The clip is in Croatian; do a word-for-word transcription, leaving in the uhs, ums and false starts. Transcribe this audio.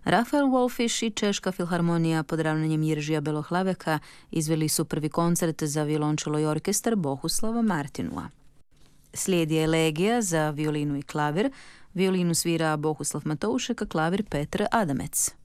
Rafael Wolfiš i Češka filharmonija pod ravnanjem Jiržija Belohlaveka izveli su prvi koncert za violončelo i orkestar Bohuslava Martinua. Slijedi elegija za violinu i klavir. Violinu svira Bohuslav Matoušek, a klavir Petr Adamec.